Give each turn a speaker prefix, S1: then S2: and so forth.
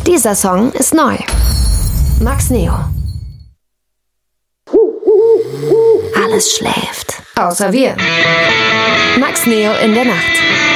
S1: Dieser Song ist neu. Max Neo. Alles schläft. Außer wir. Max Neo in der Nacht.